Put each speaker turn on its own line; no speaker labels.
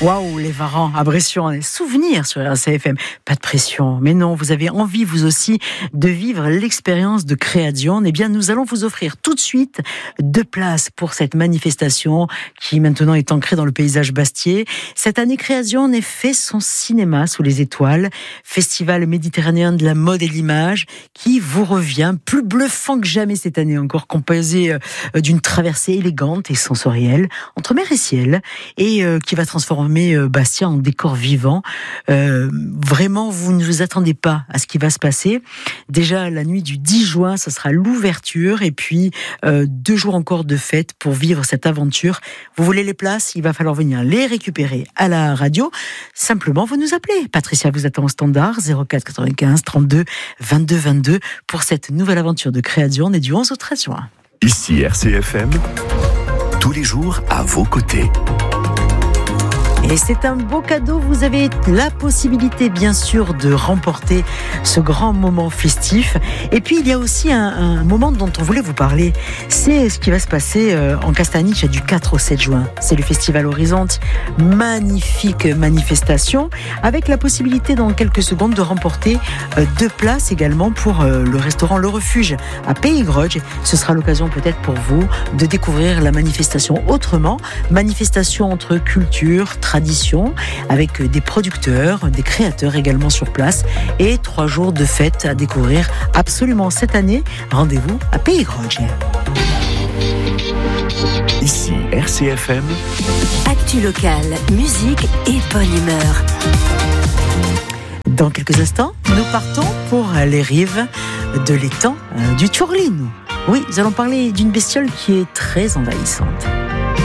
Waouh, les Varans à Bressuire, des souvenirs sur RCFM. Pas de pression, mais non, vous avez envie, vous aussi, de vivre l'expérience de Créadion. Eh bien, nous allons vous offrir tout de suite 2 places pour cette manifestation qui maintenant est ancrée dans le paysage bastiais. Cette année, Créadion fait son cinéma sous les étoiles, festival méditerranéen de la mode et de l'image, qui vous revient plus bluffant que jamais cette année, encore composé d'une traversée élégante et sensorielle entre mer et ciel, et qui va transformer Bastia en décor vivant. Vraiment, vous ne vous attendez pas à ce qui va se passer. Déjà, la nuit du 10 juin, ça sera l'ouverture, et puis 2 jours encore de fête pour vivre cette aventure. Vous voulez les places? Il va falloir venir les récupérer à la radio. Simplement, vous nous appelez. Patricia vous attend au standard 04 95 32 22 22 pour cette nouvelle aventure de Créadion et du 11 au 13 juin.
Ici RCFM, tous les jours à vos côtés.
Et c'est un beau cadeau, vous avez la possibilité bien sûr de remporter ce grand moment festif. Et puis il y a aussi un moment dont on voulait vous parler, c'est ce qui va se passer en Castaniche du 4 au 7 juin. C'est le festival Horizonte, magnifique manifestation, avec la possibilité dans quelques secondes de remporter 2 places également pour le restaurant Le Refuge à Pays-Groge. Ce sera l'occasion peut-être pour vous de découvrir la manifestation autrement, manifestation entre culture, tradition, avec des producteurs, des créateurs également sur place, et 3 jours de fête à découvrir absolument cette année. Rendez-vous à Pays-Groge.
Ici RCFM,
actu locale, musique et bonne humeur.
Dans quelques instants, nous partons pour les rives de l'étang du Tourline. Oui, nous allons parler d'une bestiole qui est très envahissante.